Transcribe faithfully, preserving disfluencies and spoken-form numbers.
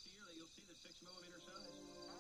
to you that you'll see the six millimeter size.